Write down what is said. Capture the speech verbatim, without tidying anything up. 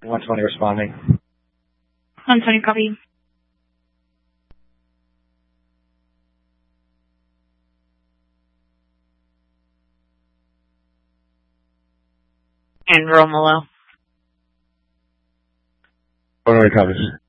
one twenty responding. one twenty, copy. And Romolo. one twenty copies.